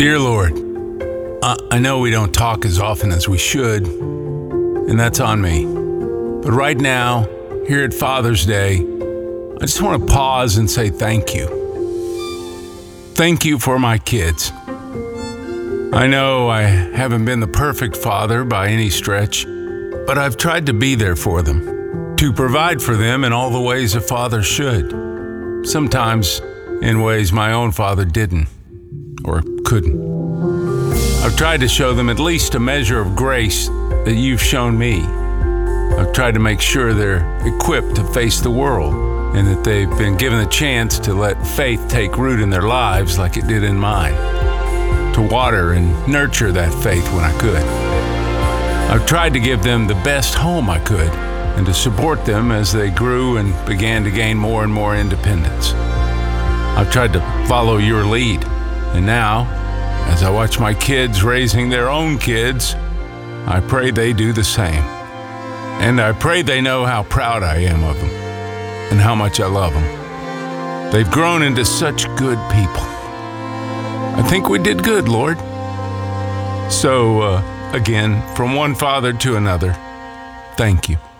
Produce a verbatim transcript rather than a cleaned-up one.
Dear Lord, I, I know we don't talk as often as we should, and that's on me. But right now, here at Father's Day, I just want to pause and say thank you. Thank you for my kids. I know I haven't been the perfect father by any stretch, but I've tried to be there for them, to provide for them in all the ways a father should. Sometimes in ways my own father didn't or couldn't. I've tried to show them at least a measure of grace that you've shown me. I've tried to make sure they're equipped to face the world and that they've been given a chance to let faith take root in their lives like it did in mine, to water and nurture that faith when I could. I've tried to give them the best home I could and to support them as they grew and began to gain more and more independence. I've tried to follow your lead, and now, as I watch my kids raising their own kids, I pray they do the same. And I pray they know how proud I am of them and how much I love them. They've grown into such good people. I think we did good, Lord. So, uh, again, from one father to another, thank you.